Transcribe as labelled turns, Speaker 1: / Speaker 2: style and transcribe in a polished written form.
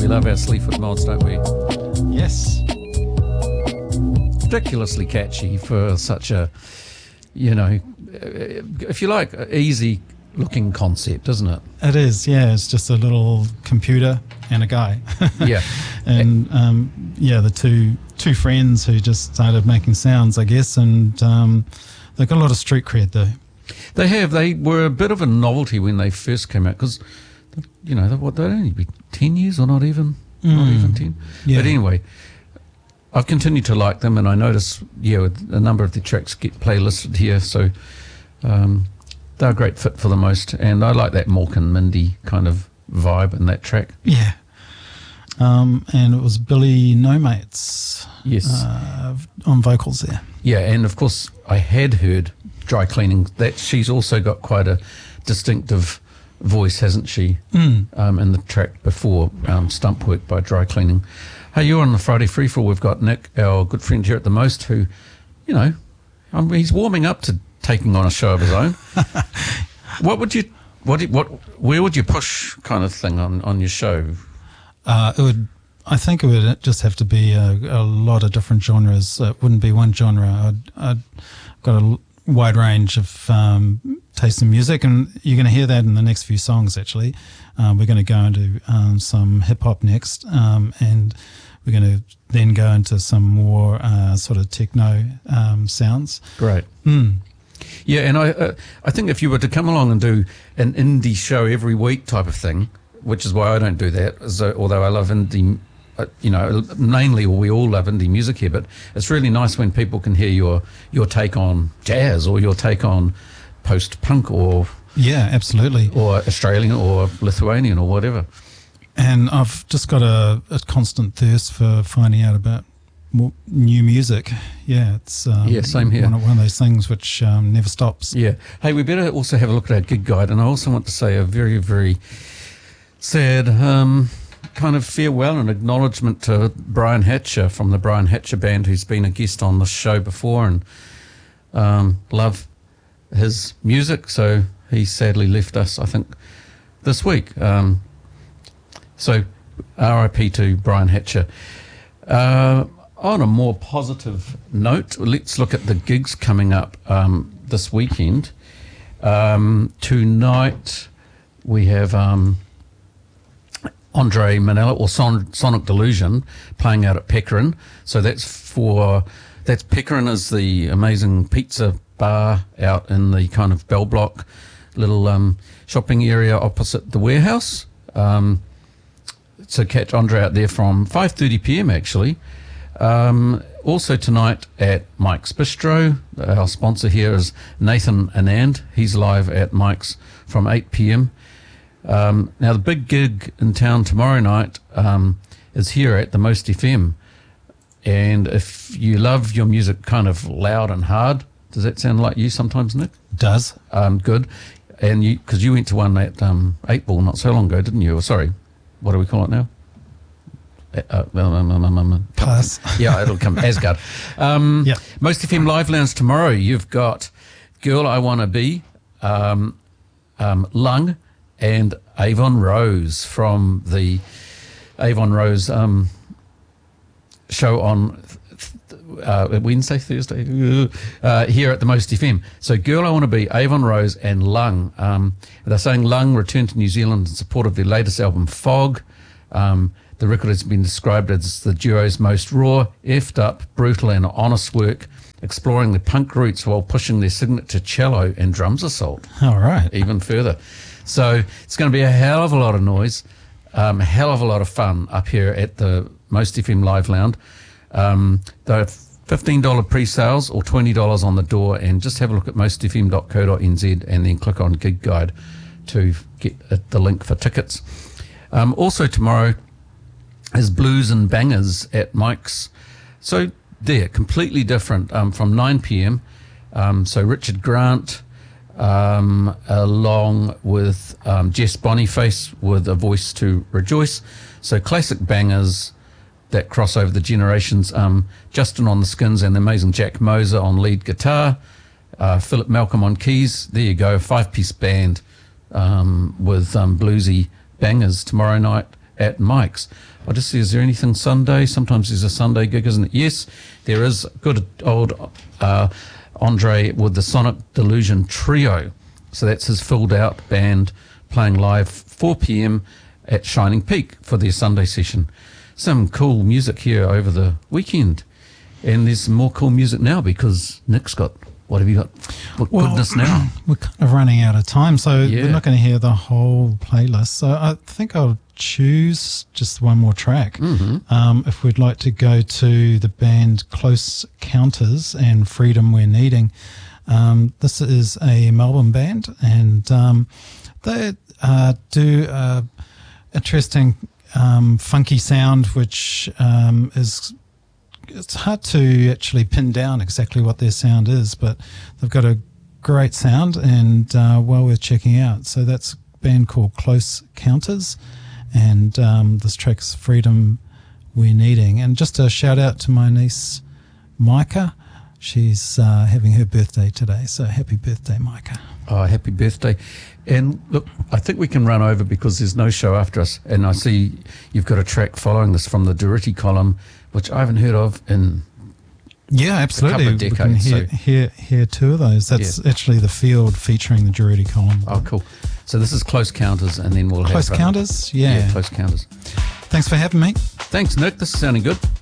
Speaker 1: We love our Sleaford mods, don't we?
Speaker 2: Yes.
Speaker 1: Ridiculously catchy for such a, if you like, easy looking concept, isn't it?
Speaker 2: It is, yeah. It's just a little computer and a guy.
Speaker 1: Yeah.
Speaker 2: And the two friends who just started making sounds, I guess, and they've got a lot of street cred though.
Speaker 1: They have. They were a bit of a novelty when they first came out because, they'd only be 10 years or not even 10.
Speaker 2: Yeah.
Speaker 1: But anyway, I've continued to like them, and I notice, a number of the tracks get playlisted here, so they're a great fit for the most, and I like that Mork and Mindy kind of vibe in that track.
Speaker 2: Yeah. And it was Billy No Mates.
Speaker 1: Yes.
Speaker 2: On vocals there.
Speaker 1: Yeah, and of course I had heard Dry Cleaning, that she's also got quite a distinctive voice, hasn't she? In the track before, Stump Work by Dry Cleaning. Hey, you're on the Friday Free For All. We've got Nick, our good friend here at the Most, who, he's warming up to taking on a show of his own. Where would you push kind of thing on your show?
Speaker 2: I think it would just have to be a lot of different genres. It wouldn't be one genre. I'd got a wide range of taste in music, and you're going to hear that in the next few songs, actually. We're going to go into some hip-hop next, and we're going to then go into some more sort of techno sounds.
Speaker 1: Great. Yeah, and I think if you were to come along and do an indie show every week type of thing, which is why I don't do that, although I love indie, mainly we all love indie music here, but it's really nice when people can hear your take on jazz or your take on post-punk or...
Speaker 2: Yeah, absolutely.
Speaker 1: Or Australian or Lithuanian or whatever.
Speaker 2: And I've just got a constant thirst for finding out about more new music. Yeah, it's
Speaker 1: same here.
Speaker 2: One of those things which never stops.
Speaker 1: Yeah. Hey, we better also have a look at our gig guide, and I also want to say a very, very sad kind of farewell and acknowledgement to Brian Hatcher from the Brian Hatcher Band, who's been a guest on the show before, and love his music. So he sadly left us, I think, this week. So RIP to Brian Hatcher. On a more positive note, let's look at the gigs coming up this weekend. Tonight we have Andre Manella or Sonic Delusion playing out at Pecorin. So that's Pecorin is the amazing pizza bar out in the kind of Bell Block little shopping area opposite the warehouse. So catch Andre out there from 5:30 p.m. actually. Also tonight at Mike's Bistro. Our sponsor here is Nathan Anand. He's live at Mike's from 8 p.m. Now the big gig in town tomorrow night is here at the Most FM. And if you love your music kind of loud and hard, does that sound like you sometimes, Nick?
Speaker 2: It does.
Speaker 1: Good. And because you went to one at 8 Ball not so long ago, didn't you? Or sorry, what do we call it now?
Speaker 2: Pass.
Speaker 1: Yeah, it'll come. Asgard.
Speaker 2: Yeah.
Speaker 1: Most FM Live Lounge tomorrow. You've got Girl I Wanna Be, Lung, and Avon Rose from the Avon Rose show on Wednesday, Thursday, here at the Most FM. So Girl I Wanna Be, Avon Rose, and Lung. They're saying Lung returned to New Zealand in support of their latest album, Fog. The record has been described as the duo's most raw, effed up, brutal and honest work, exploring their punk roots while pushing their signature cello and drums assault.
Speaker 2: All right.
Speaker 1: Even further. So it's going to be a hell of a lot of noise, a hell of a lot of fun up here at the Most FM Live Lounge. They're $15 pre-sales or $20 on the door, and just have a look at mostfm.co.nz and then click on Gig Guide to get the link for tickets. Also tomorrow is Blues and Bangers at Mike's. So they're completely different from 9 p.m. So Richard Grant along with Jess Boniface with A Voice to Rejoice. So classic bangers that cross over the generations. Justin on the Skins and the amazing Jack Moser on lead guitar. Philip Malcolm on keys. There you go, 5-piece band with bluesy bangers tomorrow night at Mike's. I just see, is there anything Sunday? Sometimes there's a Sunday gig, isn't it? Yes, there is. Good old Andre with the Sonic Delusion Trio. So that's his filled out band playing live 4 p.m. at Shining Peak for their Sunday session. Some cool music here over the weekend. And there's some more cool music now because Nick's got, what have you got? Goodness now.
Speaker 2: We're kind of running out of time, so
Speaker 1: Yeah.
Speaker 2: we're not going to hear the whole playlist. So I think I'll choose just one more track. If we'd like to go to the band Close Counters and Freedom We're Needing. This is a Melbourne band, and they do interesting funky sound, which is, it's hard to actually pin down exactly what their sound is, but they've got a great sound and well worth checking out. So that's a band called Close Counters, and this track's Freedom We're Needing. And just a shout out to my niece Micah. She's having her birthday today, so happy birthday, Micah.
Speaker 1: Oh, happy birthday. And look, I think we can run over because there's no show after us. And I see you've got a track following this from the Durutti column, which I haven't heard of in
Speaker 2: Yeah, absolutely.
Speaker 1: a couple of decades.
Speaker 2: We can hear two of those. That's actually the field featuring the Durutti column.
Speaker 1: Oh, cool. So this is Close Counters, and then we'll
Speaker 2: Close
Speaker 1: have...
Speaker 2: Counters? Yeah.
Speaker 1: Close Counters.
Speaker 2: Thanks for having me.
Speaker 1: Thanks, Nick. This is sounding good.